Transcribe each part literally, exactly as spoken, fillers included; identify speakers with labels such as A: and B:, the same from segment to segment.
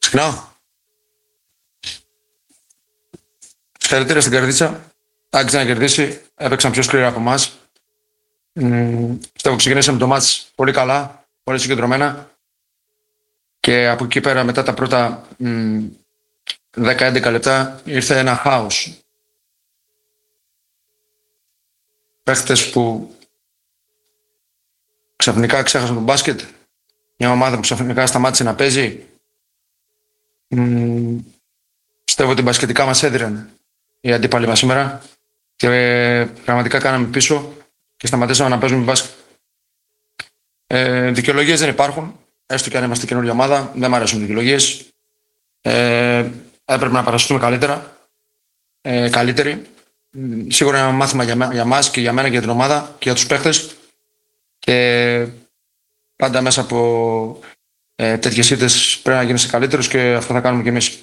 A: Ξεκινάω. Συγχαρητήρια στην Καρδίτσα. Άξιζε να κερδίσει. Έπαιξαν πιο σκληρά από εμάς. Πιστεύω ξεκινήσαμε το μάτς πολύ καλά, πολύ συγκεντρωμένα. Και από εκεί πέρα, μετά τα πρώτα δέκα με έντεκα λεπτά, ήρθε ένα χάος. Παίχτες που ξαφνικά ξέχασαν τον μπάσκετ. Μια ομάδα που ξαφνικά σταμάτησε να παίζει. Μ, πιστεύω ότι μπασκετικά μας έδιραν οι αντίπαλοι μας σήμερα και πραγματικά κάναμε πίσω και σταματήσαμε να παίζουμε μπάσκετ. Ε, δικαιολογίες δεν υπάρχουν, έστω και αν είμαστε καινούργια ομάδα, δεν μου αρέσουν δικαιολογίες. Ε, έπρεπε να παραστούμε καλύτερα, ε, καλύτεροι. Σίγουρα είναι ένα μάθημα για, για μας και για μένα και για την ομάδα και για τους παίχτες. Και πάντα μέσα από ε, τέτοιες ήττες πρέπει να γίνεσαι καλύτερος και αυτό θα κάνουμε κι εμείς.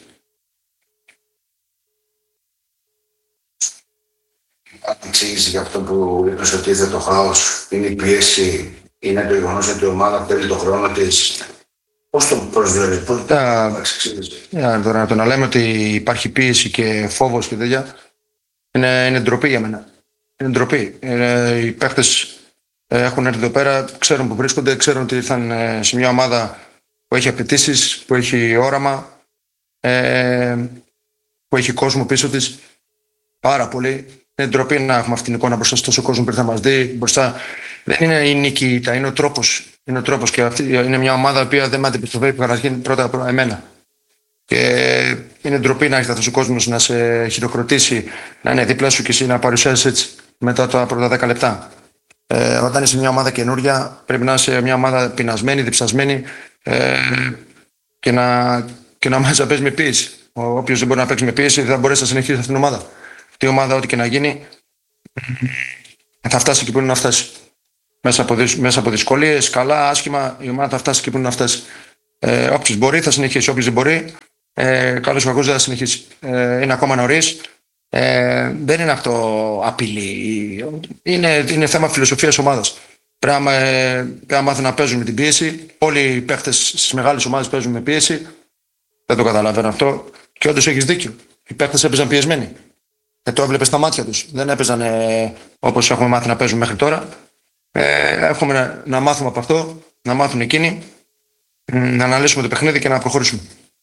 B: Κάτι εξήγηση για αυτό που είπες ότι είδε το χάος, είναι η πίεση, είναι το γεγονός ότι η ομάδα θέλει το χρόνο της. Πώς το προσβλέπεις, πώς το εξήγηση.
A: Τώρα το να λέμε ότι υπάρχει πίεση και φόβος και τέτοια είναι, είναι ντροπή για μένα. Είναι ντροπή. Είναι, οι παίχτες έχουν έρθει εδώ πέρα, ξέρουν που βρίσκονται, ξέρουν ότι ήρθαν σε μια ομάδα που έχει απαιτήσεις, που έχει όραμα, ε, που έχει κόσμο πίσω της. Πάρα πολύ. Είναι ντροπή να έχουμε αυτή την εικόνα μπροστά σε τόσο κόσμο που ήρθε να μας δει. Μπροστά. Δεν είναι η νίκη, είναι ο τρόπος. Είναι ο τρόπος και αυτή είναι μια ομάδα που δεν με αντιπροσωπεύει καταρχήν πρώτα εμένα. Και είναι ντροπή να έχει αυτό ο κόσμο να σε χειροκροτήσει, να είναι δίπλα σου και εσύ να παρουσιάσει έτσι μετά τα πρώτα δέκα λεπτά. Ε, όταν είσαι μια ομάδα καινούρια, πρέπει να είσαι μια ομάδα πεινασμένη, διψασμένη ε, και να, και να μάθει να παίζει με πίεση. Όποιος δεν μπορεί να παίξει με πίεση δεν θα μπορέσει να συνεχίσει αυτήν την ομάδα. Αυτή η ομάδα, ό,τι και να γίνει, θα φτάσει εκεί που είναι να φτάσει. Μέσα από, μέσα από δυσκολίες, καλά, άσχημα, η ομάδα θα φτάσει εκεί που είναι να φτάσει. Ε, όποιος μπορεί θα συνεχίσει. Όποιος δεν μπορεί, ε, καλώς ή κακώς δεν θα συνεχίσει. Ε, είναι ακόμα νωρίς. Ε, δεν είναι αυτό απειλή. Είναι, είναι θέμα φιλοσοφίας ομάδας. Πρέπει να, πρέπει να μάθουν να παίζουν με την πίεση. Όλοι οι παίχτες στις μεγάλες ομάδες παίζουν με πίεση. Δεν το καταλαβαίνω αυτό. Και όντως έχεις δίκιο. Οι παίχτες έπαιζαν πιεσμένοι. Και το έβλεπες στα μάτια τους. Δεν έπαιζαν ε, όπως έχουμε μάθει να παίζουν μέχρι τώρα. Ε, έχουμε να, να μάθουμε από αυτό, να μάθουν εκείνοι, να αναλύσουμε το παιχνίδι και να προχωρήσουμε.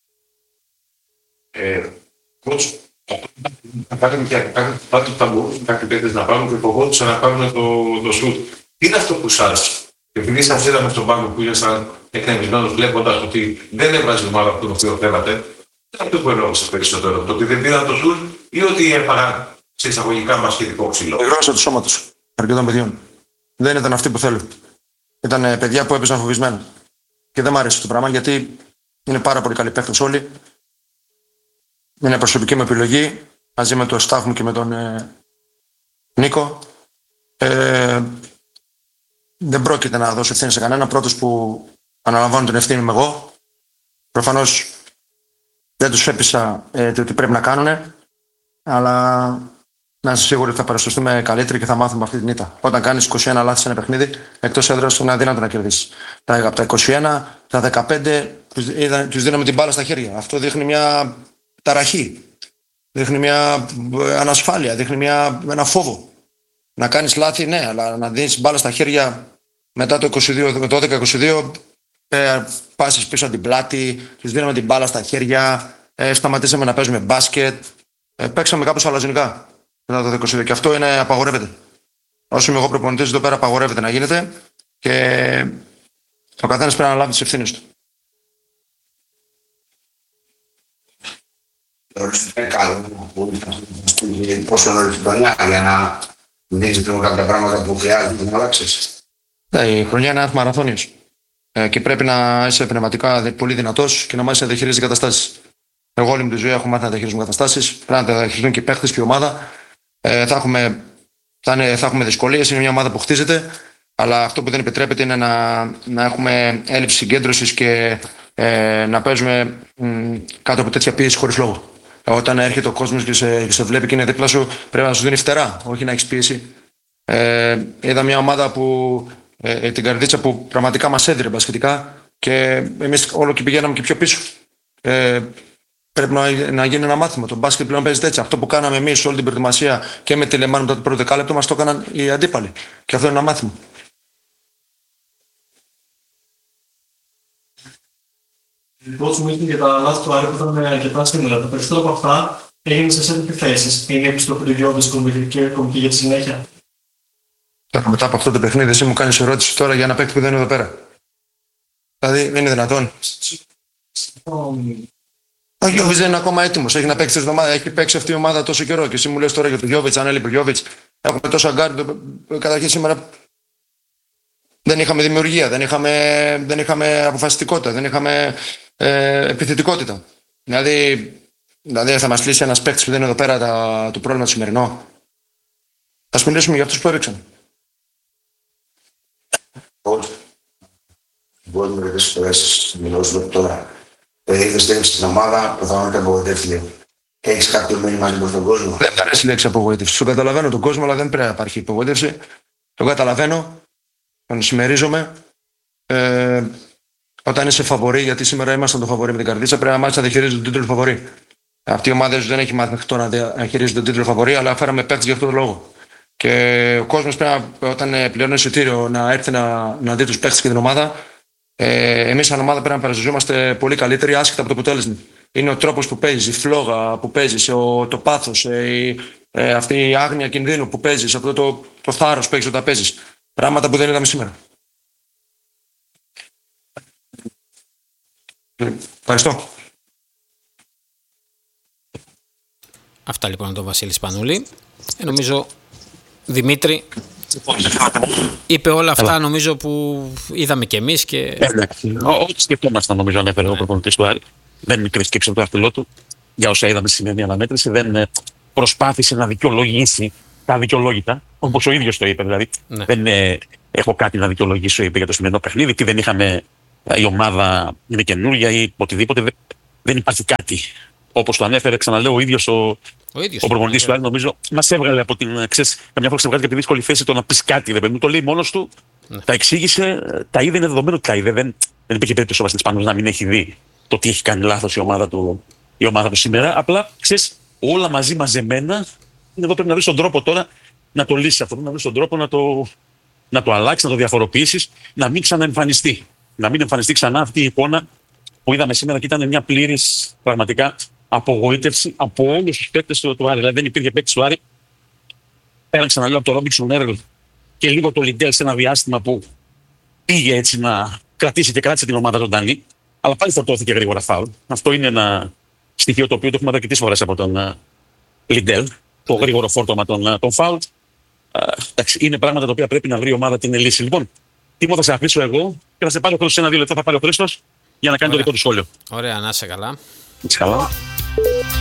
C: Ε, Coach, να πάρουν και κάτι που θα μπορούσαν κάποιοι παίκτες να πάρουν και φοβόντουσαν να πάρουν το, το σουτ. Τι είναι αυτό που σας, επειδή σας είδαμε στον πάγκο που ήσασταν εκνευρισμένος βλέποντας ότι δεν έβγαζε η ομάδα από τον οποίο θέλατε, αυτό που εννοούσατε περισσότερο, το ότι δεν πήραν το σουτ ή ότι έφαγαν σε εισαγωγικά μας σχετικό ξύλο.
A: Η γρόσα του σώματος αρκετών παιδιών. Δεν ήταν αυτοί που θέλω. Ήταν παιδιά που έπαιζαν φοβισμένα. Και δεν μ' άρεσε το πράγμα γιατί είναι πάρα πολύ καλοί παίκτες όλοι. Είναι προσωπική μου επιλογή μαζί με τον staff μου και με τον ε, Νίκο. Ε, δεν πρόκειται να δώσω ευθύνη σε κανένα. Πρώτος που αναλαμβάνω την ευθύνη είμαι εγώ. Προφανώς δεν τους έπεισα ε, το τι πρέπει να κάνουν. Αλλά να είσαι σίγουροι ότι θα παρουσιαστούμε καλύτεροι και θα μάθουμε αυτή την ήττα. Όταν κάνεις είκοσι ένα λάθη σε ένα παιχνίδι, εκτός έδρας είναι αδύνατο να κερδίσεις. Από τα είκοσι ένα, τα δεκαπέντε, τους δίναμε την μπάλα στα χέρια. Αυτό δείχνει μια ταραχή. Δείχνει μια ανασφάλεια, δείχνει μια, ένα φόβο. Να κάνεις λάθη, ναι, αλλά να δίνεις μπάλα στα χέρια μετά το είκοσι δύο, το δώδεκα είκοσι δύο, ε, πάσεις πίσω από την πλάτη, τους δίναμε την μπάλα στα χέρια, ε, σταματήσαμε να παίζουμε μπάσκετ, ε, παίξαμε κάπως αλαζονικά. Μετά το είκοσι δύο. Και αυτό είναι, απαγορεύεται. Όσο είμαι εγώ προπονητής, εδώ πέρα απαγορεύεται να γίνεται και ο καθένας πρέπει να λάβει τις ευθύνες του.
B: Θεωρείς ότι είναι καλό που ήταν πόσο νωρίς την χρονιά για να δείξεις κάποια πράγματα που χρειάζεται να αλλάξεις.
A: Η χρονιά είναι ένας μαραθώνιος ε, και πρέπει να είσαι πνευματικά πολύ δυνατός και να μάθεις να διαχειρίζεις καταστάσεις. Εγώ όλη μου τη ζωή έχω μάθει να διαχειρίζουμε καταστάσεις. Πρέπει να τα διαχειριστούν και οι παίχτες και η ομάδα. Ε, θα, έχουμε, θα, είναι, θα έχουμε δυσκολίες. Είναι μια ομάδα που χτίζεται. Αλλά αυτό που δεν επιτρέπεται είναι να, να έχουμε έλλειψη συγκέντρωσης και ε, να παίζουμε μ, κάτω από τέτοια πίεση χωρίς λόγο. Όταν έρχεται ο κόσμος και σε, και σε βλέπει και είναι δίπλα σου, πρέπει να σου δίνει φτερά, όχι να έχεις πίεση. Ε, είδα μια ομάδα που, ε, την Καρδίτσα που πραγματικά μας έδιρε μπασκετικά και εμείς όλο και πηγαίναμε και πιο πίσω. Ε, πρέπει να, να γίνει ένα μάθημα. Το μπάσκετ πλέον παίζεται έτσι. Αυτό που κάναμε εμείς όλη την προετοιμασία και με τη Λεμάν το πρώτο δεκάλεπτο μας το έκαναν οι αντίπαλοι. Και αυτό είναι ένα μάθημα.
D: Λοιπόν, σου μιλήσατε για τα λάθη του Άρη που ήταν αρκετά στήμουλα. Τα περισσότερα από αυτά έγιναν σε σέντ επιθέσεις. Είναι η επιστροφή του Γιώβιτς κομική για τη συνέχεια.
A: Μετά από αυτό το παιχνίδι, εσύ μου κάνεις ερώτηση τώρα για ένα παίκτη που δεν είναι εδώ πέρα. Δηλαδή, είναι δυνατόν. Ο Γιώβιτς δεν είναι ακόμα έτοιμος. Έχει να παίξει την ομάδα. Έχει παίξει αυτή η ομάδα τόσο καιρό. Και εσύ μου λες τώρα για τον Γιώβιτς, αν έλειπε ο Γιώβιτς. Έχουμε τόσο γκάρι. Καταρχήν σήμερα δεν είχαμε δημιουργία, δεν είχαμε, δεν είχαμε αποφασιστικότητα, δεν είχαμε ε, επιθετικότητα. Δηλαδή, δηλαδή θα μας λύσει ένας παίκτης που δεν είναι εδώ πέρα τα, το πρόβλημα το σημερινό. Ας μιλήσουμε για αυτούς που έπαιξαν.
B: Μπορούμε να ρωτήσουμε φορές μιλώσουμε τώρα. Είδες τέλος στην ομάδα, προφανώς απογοητεύτηκε. Έχεις κάποιο μήνυμα προς τον κόσμο?
A: Δεν μου αρέσει η λέξη απογοήτευση. Το καταλαβαίνω τον κόσμο, αλλά δεν πρέπει να υπάρχει απογοήτευση. Το καταλαβαίνω, τον συμμερίζομαι. Ε, όταν είσαι φαβορί, γιατί σήμερα ήμασταν το φαβορί με την Καρδίτσα, πρέπει να μάθει να διαχειρίζεται τον τίτλο φαβορί. Αυτή η ομάδα δεν έχει μάθει μέχρι τώρα να διαχειρίζεται τον τίτλο φαβορί, αλλά φέραμε παίκτες για αυτόν τον λόγο. Και ο κόσμος πρέπει να, όταν πληρώνει εισιτήριο, να έρθει να, να δει τους παίκτες και την ομάδα. Ε, εμείς σαν ομάδα πρέπει να παραζωζόμαστε πολύ καλύτεροι άσχετα από το αποτέλεσμα. Είναι ο τρόπος που παίζεις, η φλόγα που παίζεις, ο, το πάθος, ε, ε, αυτή η άγνοια κινδύνου που παίζεις, αυτό το, το θάρρος που έχεις όταν παίζεις. Πράγματα που δεν είδαμε σήμερα. Ευχαριστώ.
E: Αυτά λοιπόν από τον Βασίλη Σπανούλη. Ε, νομίζω Δημήτρη είπε όλα αυτά νομίζω που είδαμε κι εμείς και...
F: Ό,τι σκεφτόμασταν νομίζω ανέφερε ο προπονητής του Άρη. Δεν κρυφτήκε από το δάχτυλό του για όσα είδαμε στη σημερινή αναμέτρηση. Δεν προσπάθησε να δικαιολογήσει τα αδικαιολόγητα, όπως ο ίδιος το είπε. Δηλαδή, ναι. δεν ε, έχω κάτι να δικαιολογήσω, είπε για το σημερινό παιχνίδι, τι δεν είχαμε, η ομάδα είναι καινούργια ή οτιδήποτε. Δεν, δεν υπάρχει κάτι. Όπως το ανέφερε, ξαναλέω, ο ίδιος ο, ο, ο προπονητής του Άρη, νομίζω, μας έβγαλε από την. Ξέρεις, καμιά φορά σε βγάζει από τη δύσκολη θέση το να πεις κάτι. Δεν το λέει μόνος του, ναι. τα εξήγησε, τα είδε, είναι δεδομένο ότι τα είδε. Δεν, δεν υπήρχε περίπτωση ο Βασίλης Σπανούλης να μην έχει δει το τι έχει κάνει λάθος η ομάδα του, η ομάδα του σήμερα. Απλά, ξέρεις, όλα μαζί μαζεμένα, είναι εδώ πρέπει να βρεις τον τρόπο τώρα να το λύσεις αυτό, να βρεις τον τρόπο να το, να το αλλάξεις, να το διαφοροποιήσεις, να μην ξαναεμφανιστεί. Να μην εμφανιστεί ξανά αυτή η εικόνα που είδαμε σήμερα και ήταν μια πλήρης πραγματικά απογοήτευση από όλους τους παίκτες του, του Άρη. Δηλαδή δεν υπήρχε παίκτης του Άρη. Πέραν ξαναλέω από το Ρόμπινσον Έρλ και λίγο το Λιντέλ σε ένα διάστημα που πήγε έτσι να κρατήσει και κράτησε την ομάδα ζωντανή. Αλλά πάλι φορτώθηκε γρήγορα φάουλ. Αυτό είναι ένα στοιχείο το οποίο το έχουμε δει αρκετές φορές από τον Λιντέλ. Το γρήγορο φόρτωμα των, των φάουλ. Είναι πράγματα τα οποία πρέπει να βρει η ομάδα την λύση. Λοιπόν, Τίμω, θα σε αφήσω εγώ και θα σε πάρω σε ένα-δύο λεπτά. Θα πάρει ο Χρήστος για να κάνει Ωραία. το δικό του σχόλιο.
E: Ωραία, να είσαι καλά.
F: Είσαι καλά.